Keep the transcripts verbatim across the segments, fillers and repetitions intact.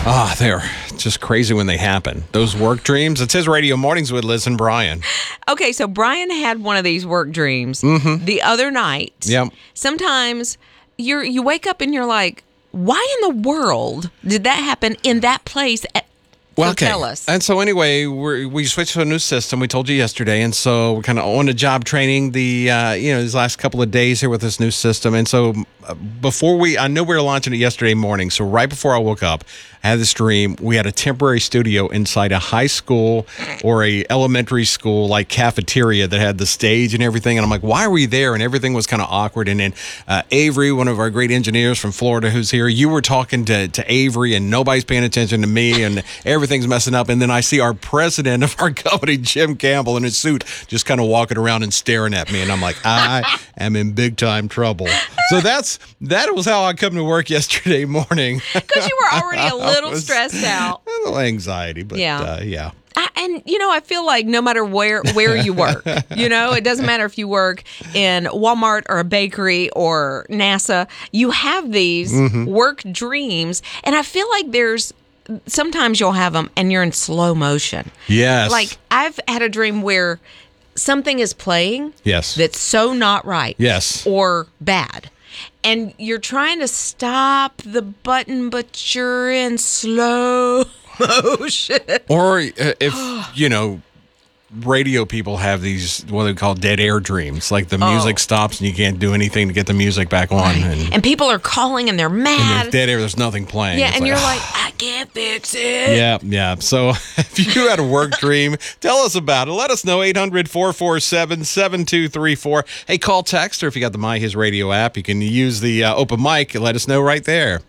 Ah, oh, they're just crazy when they happen. Those work dreams. It's his Radio Mornings with Liz and Brian. Okay, so Brian had one of these work dreams mm-hmm. the other night. Yep. Sometimes you're you wake up and you're like, why in the world did that happen in that place? At, Well, so okay. Tell us. And so anyway, we we switched to a new system. We told you yesterday, and so we're kind of on the job training the uh, you know these last couple of days here with this new system. And so uh, before we, I know we were launching it yesterday morning. So right before I woke up, I had this dream. We had a temporary studio inside a high school or a elementary school like cafeteria that had the stage and everything. And I'm like, why are we there? And everything was kind of awkward. And then uh, Avery, one of our great engineers from Florida, who's here, you were talking to to Avery, and nobody's paying attention to me, and everything. Everything's messing up, and then I see our president of our company, Jim Campbell, in his suit, just kind of walking around and staring at me, and I'm like, I am in big time trouble. So that's that was how I come to work yesterday morning. Because you were already a little was, stressed out, a little anxiety, but yeah, uh, yeah. I, and you know, I feel like no matter where where you work, you know, it doesn't matter if you work in Walmart or a bakery or NASA, you have these mm-hmm. work dreams, and I feel like there's. Sometimes you'll have them and you're in slow motion. Yes. Like I've had a dream where something is playing. Yes. That's so not right. Yes. Or bad. And you're trying to stop the button, but you're in slow motion. Or uh, if, you know, radio people have these what they call dead air dreams, like the music oh. stops and you can't do anything to get the music back on, right. and, and people are calling and they're mad. And there's dead air. There's nothing playing. Yeah, it's and like, you're ah. like, I can't fix it. Yeah, yeah. So if you had a work dream, tell us about it. Let us know. eight hundred, four four seven, seven two three four. Hey, call, text, or if you got the My His Radio app, you can use the uh, open mic and let us know right there.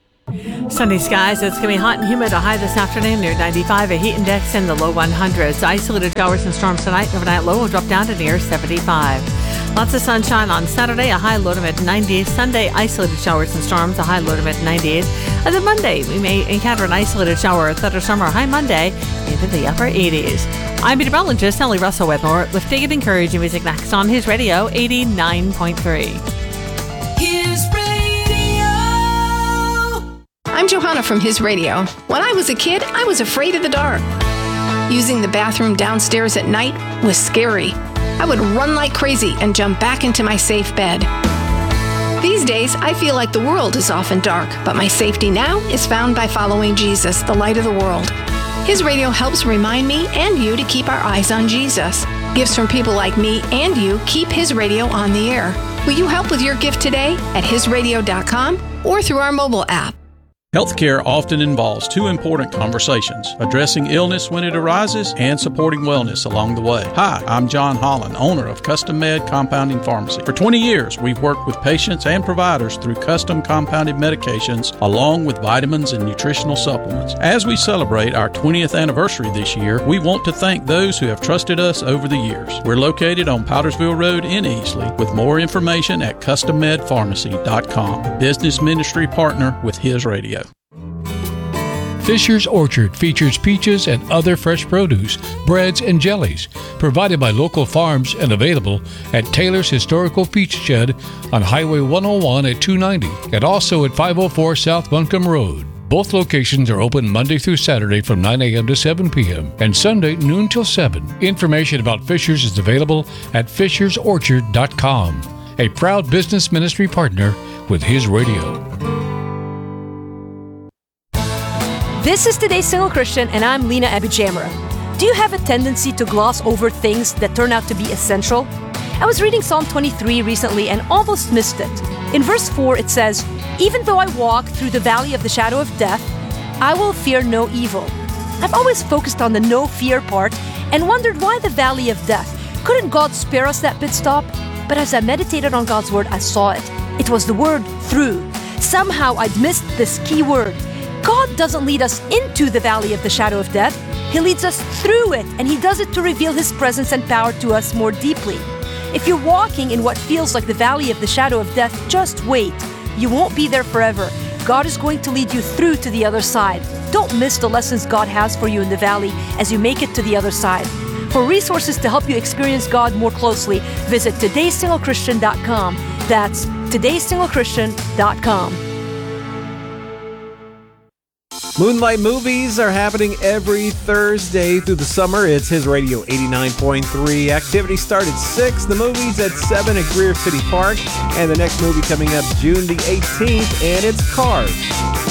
Sunny skies. It's going to be hot and humid. A high this afternoon near ninety-five. A heat index in the low one hundreds. Isolated showers and storms tonight. Overnight low will drop down to near seventy-five. Lots of sunshine on Saturday. A high low to mid nineties. Sunday, isolated showers and storms. A high low to mid nineties. And then Monday, we may encounter an isolated shower or thunderstorm or high Monday into the upper eighties. I'm meteorologist Ellie Russell with more lifting and encouraging music next on His Radio eighty-nine point three. His Radio. I'm Johanna from His Radio. When I was a kid, I was afraid of the dark. Using the bathroom downstairs at night was scary. I would run like crazy and jump back into my safe bed. These days, I feel like the world is often dark, but my safety now is found by following Jesus, the light of the world. His Radio helps remind me and you to keep our eyes on Jesus. Gifts from people like me and you keep His Radio on the air. Will you help with your gift today at his radio dot com or through our mobile app? Healthcare often involves two important conversations, addressing illness when it arises and supporting wellness along the way. Hi, I'm John Holland, owner of Custom Med Compounding Pharmacy. For twenty years, we've worked with patients and providers through custom compounded medications along with vitamins and nutritional supplements. As we celebrate our twentieth anniversary this year, we want to thank those who have trusted us over the years. We're located on Powdersville Road in Easley with more information at custom med pharmacy dot com, a business ministry partner with His Radio. Fisher's Orchard features peaches and other fresh produce, breads, and jellies, provided by local farms and available at Taylor's Historical Peach Shed on Highway one oh one at two ninety, and also at five oh four South Buncombe Road. Both locations are open Monday through Saturday from nine a.m. to seven p.m. and Sunday noon till seven. Information about Fisher's is available at fishers orchard dot com, a proud business ministry partner with His Radio. This is Today's Single Christian, and I'm Lena Abijamara. Do you have a tendency to gloss over things that turn out to be essential? I was reading Psalm twenty-three recently and almost missed it. In verse four, it says, "Even though I walk through the valley of the shadow of death, I will fear no evil." I've always focused on the no fear part and wondered why the valley of death. Couldn't God spare us that pit stop? But as I meditated on God's word, I saw it. It was the word through. Somehow I'd missed this key word. God doesn't lead us into the valley of the shadow of death. He leads us through it, and He does it to reveal His presence and power to us more deeply. If you're walking in what feels like the valley of the shadow of death, just wait. You won't be there forever. God is going to lead you through to the other side. Don't miss the lessons God has for you in the valley as you make it to the other side. For resources to help you experience God more closely, visit todays single christian dot com. That's todays single christian dot com. Moonlight Movies are happening every Thursday through the summer. It's His Radio eighty-nine point three. Activities start at six. The movie's at seven at Greer City Park. And the next movie coming up June the eighteenth, and it's Cars.